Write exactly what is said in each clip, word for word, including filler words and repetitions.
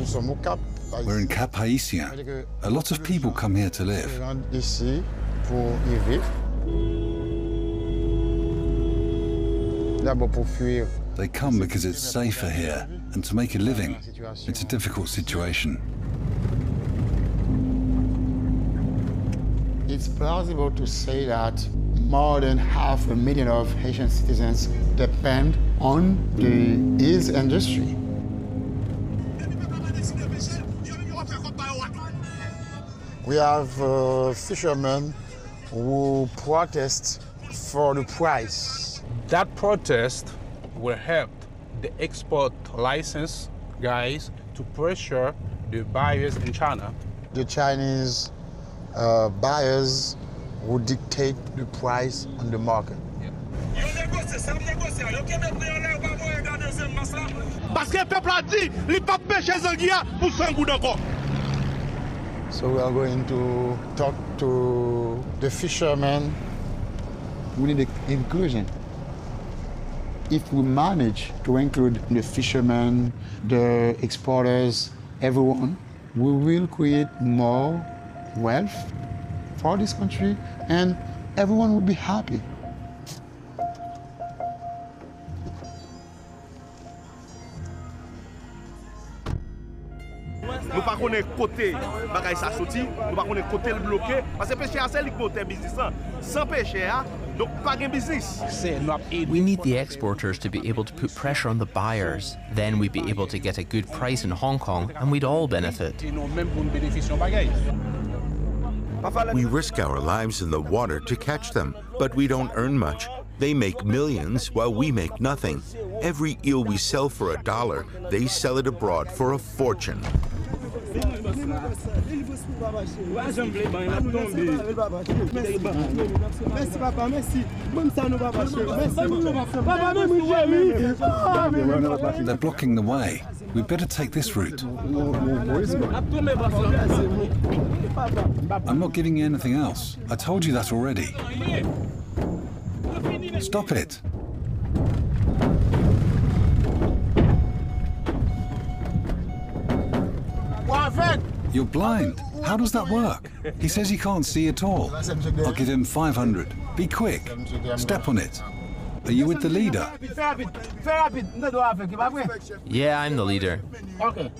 We're in Cap Haïtien. A lot of people come here to live. They come because it's safer here and to make a living. It's a difficult situation. It's plausible to say that more than half a million of Haitian citizens depend on the eels industry. We have uh, fishermen who protest for the price. That protest will help the export license guys to pressure the buyers in China. The Chinese uh, buyers will dictate the price on the market. So we are going to talk to the fishermen. We need inclusion. If we manage to include the fishermen, the exporters, everyone, we will create more wealth for this country and everyone will be happy. Nous pas connaître côté bagay ça sorti, nous pas connaître côté le bloqué parce que pêcher c'est li côté business sans pêcher donc pas de business. We need the exporters to be able to put pressure on the buyers. Then we'd be able to get a good price in Hong Kong and we'd all benefit. We risk our lives in the water to catch them, but we don't earn much. They make millions while we make nothing. Every eel we sell for a dollar, they sell it abroad for a fortune. They're blocking the way. We'd better take this route. I'm not giving you anything else. I told you that already. Stop it. You're blind. How does that work? He says he can't see at all. I'll give him five hundred. Be quick. Step on it. Are you with the leader? Yeah, I'm the leader. Okay.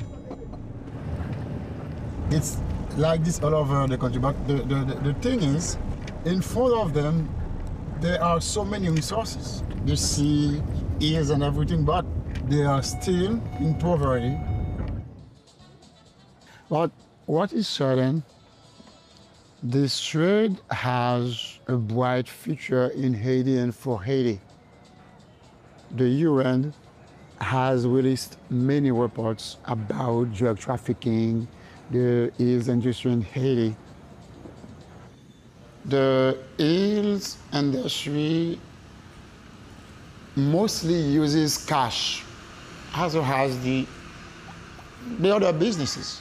It's like this all over the country, but the, the, the, the thing is, in front of them, there are so many resources. The sea, eels and everything, but they are still in poverty. But what is certain, this trade has a bright future in Haiti and for Haiti. The U N has released many reports about drug trafficking, the eels industry in Haiti. The eels industry mostly uses cash, as well as the, the other businesses,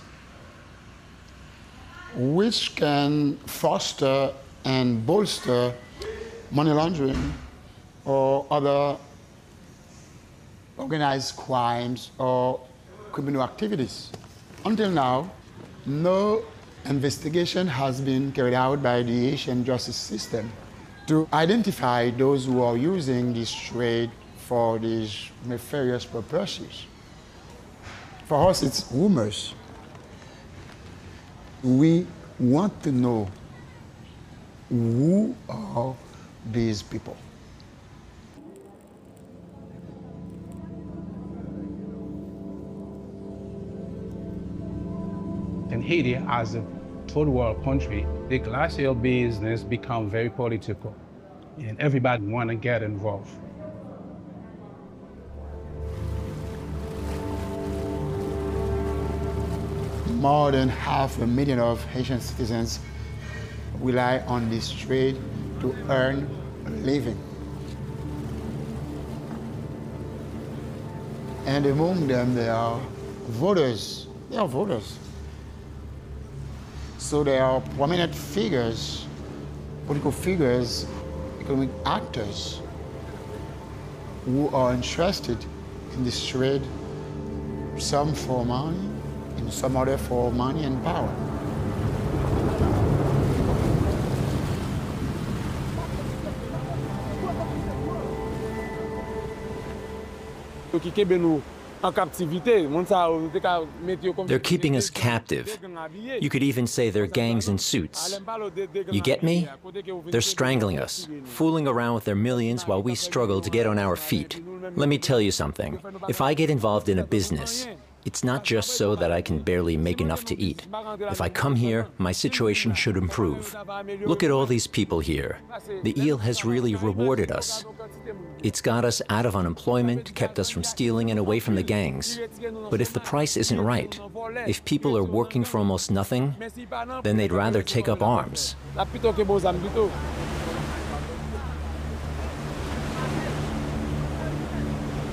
which can foster and bolster money laundering or other organized crimes or criminal activities. Until now, no investigation has been carried out by the Haitian justice system to identify those who are using this trade for these nefarious purposes. For us, it's rumors. We want to know who are these people. In Haiti, as a third world country, the glacial business become very political, and everybody want to get involved. More than half a million of Haitian citizens rely on this trade to earn a living. And among them, there are voters. They are voters. So there are prominent figures, political figures, economic actors who are interested in this trade, some for money, and some other for money and power. They're keeping us captive. You could even say they're gangs in suits. You get me? They're strangling us, fooling around with their millions while we struggle to get on our feet. Let me tell you something. If I get involved in a business, it's not just so that I can barely make enough to eat. If I come here, my situation should improve. Look at all these people here. The eel has really rewarded us. It's got us out of unemployment, kept us from stealing and away from the gangs. But if the price isn't right, if people are working for almost nothing, then they'd rather take up arms.